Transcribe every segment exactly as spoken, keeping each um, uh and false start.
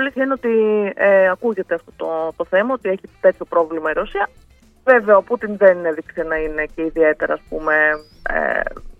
αλήθεια είναι ότι ε, ακούγεται αυτό το, το θέμα, ότι έχει τέτοιο πρόβλημα η Ρωσία. Βέβαια, ο Πούτιν δεν έδειξε να είναι και ιδιαίτερα, ας πούμε, ε,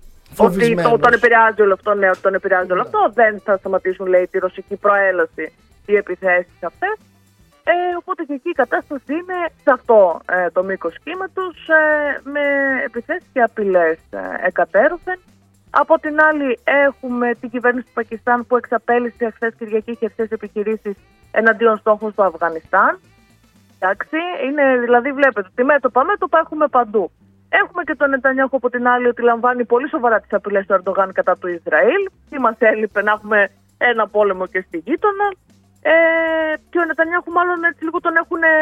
ότι το, τον επηρεάζει όλο αυτό. Ναι, τον επηρεάζει όλο αυτό. Δεν θα σταματήσουν, λέει, τη ρωσική προέλαση οι επιθέσεις αυτές. Ε, οπότε και εκεί η κατάσταση είναι σε αυτό ε, το μήκος κύματος, ε, με επιθέσεις και απειλές ε, εκατέρωθεν. Από την άλλη έχουμε την κυβέρνηση του Πακιστάν που εξαπέλυσε χθες Κυριακή χερσαίες επιχειρήσεις εναντίον στόχων στο Αφγανιστάν. Εντάξει, είναι, δηλαδή βλέπετε ότι μέτωπα μέτωπα έχουμε παντού. Έχουμε και τον Νετανιάχου από την άλλη ότι λαμβάνει πολύ σοβαρά τις απειλές του Ερντογάν κατά του Ισραήλ. Τι μας έλειπε να έχουμε ένα πόλεμο και στη γείτονα. Ε, και ο Νετανιάχου μάλλον έτσι λίγο τον έχουν ε,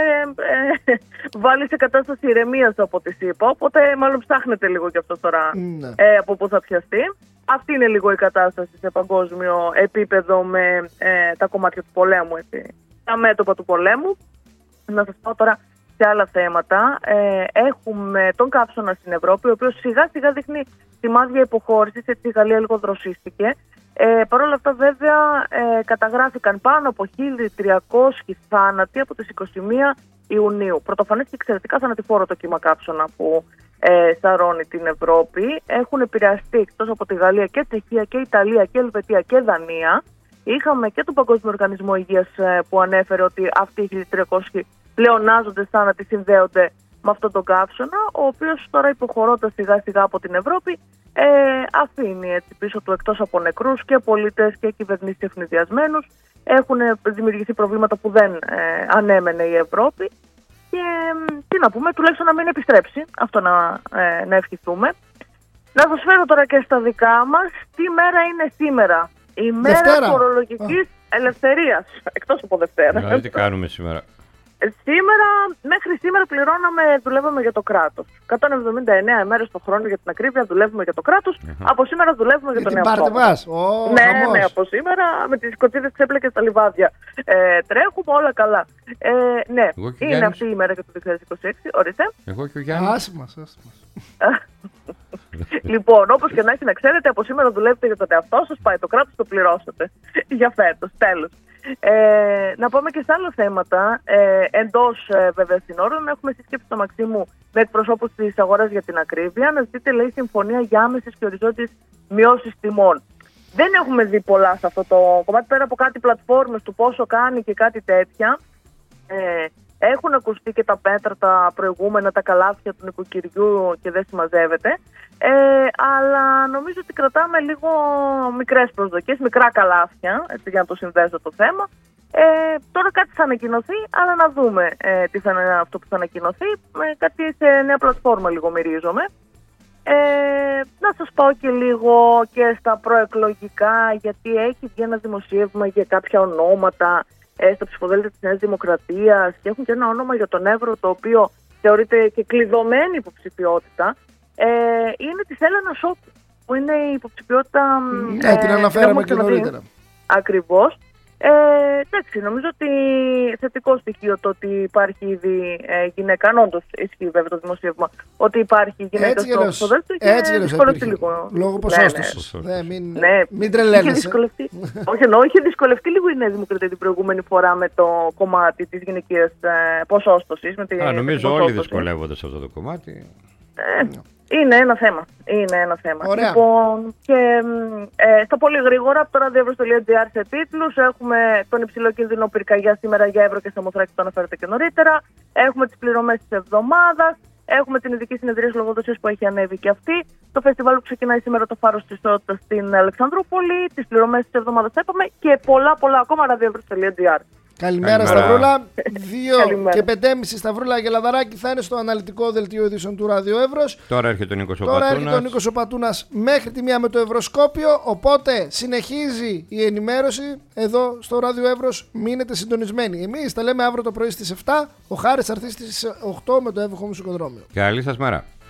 ε, βάλει σε κατάσταση ηρεμίας από ό,τι είπα. Οπότε μάλλον ψάχνεται λίγο και αυτό τώρα mm. ε, από πού θα πιαστεί. Αυτή είναι λίγο η κατάσταση σε παγκόσμιο επίπεδο με ε, τα κομμάτια του πολέμου, έτσι, τα μέτωπα του πολέμου. Να σας πω τώρα σε άλλα θέματα. Ε, έχουμε τον καύσωνα στην Ευρώπη, ο οποίος σιγά σιγά δείχνει σημάδια υποχώρησης, έτσι η Γαλλία λίγο δροσίστηκε. Ε, Παρ' όλα αυτά βέβαια ε, καταγράφηκαν πάνω από χίλια τριακόσιοι θάνατοι από τις είκοσι μία Ιουνίου. Πρωτοφανές και εξαιρετικά θανατηφόρο το κύμα καύσωνα που ε, σαρώνει την Ευρώπη. Έχουν επηρεαστεί εκτός από τη Γαλλία και Τσεχία και Ιταλία και Ελβετία και Δανία. Είχαμε και τον Παγκόσμιο Οργανισμό Υγείας ε, που ανέφερε ότι αυτοί οι χίλια τριακόσιοι πλεονάζοντες θάνατοι συνδέονται με αυτόν τον καύσωνα, ο οποίος τώρα υποχωρώντας σιγά σιγά από την Ευρώπη ε, αφήνει έτσι πίσω του εκτός από νεκρούς και πολίτες και κυβερνήσεις ευνηδιασμένους. Έχουν δημιουργηθεί προβλήματα που δεν ε, ανέμενε η Ευρώπη και ε, τι να πούμε, τουλάχιστον να μην επιστρέψει, αυτό να, ε, να ευχηθούμε. Να σας φέρω τώρα και στα δικά μας, τι μέρα είναι σήμερα. Η μέρα Δευτέρα. φορολογικής oh. ελευθερίας, εκτός από Δευτέρα. Δηλαδή τι κάνουμε σήμερα? Σήμερα, μέχρι σήμερα πληρώναμε, δουλεύαμε για το κράτος. εκατόν εβδομήντα εννέα ημέρες το χρόνο για την ακρίβεια δουλεύουμε για το κράτος. Uh-huh. Από σήμερα δουλεύουμε για, για τον εαυτό μας. Oh, ναι, χαμός. ναι, από σήμερα με τις κοτσίδες ξέπλεκες στα λιβάδια. Ε, τρέχουμε όλα καλά. Ε, ναι, είναι Γιάννης. Αυτή η μέρα για το δύο χιλιάδες είκοσι έξι. Ορίστε. Εγώ και ο Γιάννης. Άσε μας, άσε μας. Λοιπόν, όπως και να έχει να ξέρετε, από σήμερα δουλεύετε για τον εαυτό σας, πάει το κράτος, το πληρώσετε. Για φέτος, τέλος. Ε, να πάμε και σε άλλα θέματα. Ε, εντός ε, βέβαια συνόρων έχουμε συσκέψει το Μαξίμου με εκπροσώπους της αγοράς για την ακρίβεια να ζητείτε, λέει, συμφωνία για άμεσες και οριζόντιες μειώσεις τιμών. Δεν έχουμε δει πολλά σε αυτό το κομμάτι, πέρα από κάτι πλατφόρμες του πόσο κάνει και κάτι τέτοια. Ε, Έχουν ακουστεί και τα μέτρα τα προηγούμενα, τα καλάθια του νοικοκυριού και δεν συμμαζεύεται. Ε, αλλά νομίζω ότι κρατάμε λίγο μικρές προσδοκίες, μικρά καλάθια, έτσι, για να το συνδέσω το θέμα. Ε, τώρα κάτι θα ανακοινωθεί, αλλά να δούμε ε, τι θα είναι αυτό που θα ανακοινωθεί. Ε, κάτι σε νέα πλατφόρμα λίγο μυρίζομαι. Ε, να σας πάω και λίγο και στα προεκλογικά, γιατί έχει βγει ένα δημοσίευμα για κάποια ονόματα ε, στα ψηφοδέλτια της Νέας Δημοκρατίας και έχουν και ένα όνομα για τον Εύρο, το οποίο θεωρείται και κλειδωμένη υποψηφιότητα. Ε, είναι της Έλενα Σόκου, που είναι η υποψηφιότητα. Ναι, ε, την αναφέραμε και νωρίτερα. Ακριβώς. Ε, εντάξει, νομίζω ότι θετικό στοιχείο το ότι υπάρχει ήδη ε, γυναίκα. Αν όντως ισχύει βέβαια το δημοσίευμα ότι υπάρχει γυναίκα στο ψηφοδέλτιο. Έτσι δυσκολευτεί λίγο. Λόγω ποσόστοσης. Ναι, ναι. Μην, ναι, μην τρελαίνεσαι. Όχι, εννοώ, είχε δυσκολευτεί λίγο η Νέα Δημοκρατία την προηγούμενη φορά με το κομμάτι της γυναικείας ε, ποσόστοσης. Α, νομίζω όλοι δυσκολεύονται σε αυτό το κομμάτι. Ε, Είναι ένα θέμα. Είναι ένα θέμα. Ωραία. Λοιπόν, και ε, στα πολύ γρήγορα, από το radioevros.gr σε τίτλους, έχουμε τον υψηλό κίνδυνο πυρκαγιά σήμερα για Εύρο και Σαμοθράκη, το αναφέρετε και νωρίτερα. Έχουμε τις πληρωμές της εβδομάδας. Έχουμε την ειδική συνεδρία λογοδοσίας που έχει ανέβει και αυτή. Το φεστιβάλ που ξεκινάει σήμερα, το Φάρος της Ισότητας στην Αλεξανδρούπολη. Τις πληρωμές της εβδομάδας είπαμε και πολλά πολλά ακόμα. radioevros.gr. Καλημέρα, Σταυρούλα. δύο και πεντέμιση Σταυρούλα και Λαδαράκη θα είναι στο αναλυτικό δελτίο ειδήσεων του Ράδιο Εύρος. Τώρα έρχεται ο Νίκος ο Τώρα Πατούνας. έρχεται ο Νίκος ο Πατούνας μέχρι τη μία με το Ευρωσκόπιο. Οπότε συνεχίζει η ενημέρωση εδώ στο Ράδιο Εύρος. Μείνετε συντονισμένοι. Εμείς τα λέμε αύριο το πρωί στις εφτά. Ο Χάρης θα έρθει στις οκτώ με το Εύβοχο Μουσικοδρόμιο. Καλή σας μέρα.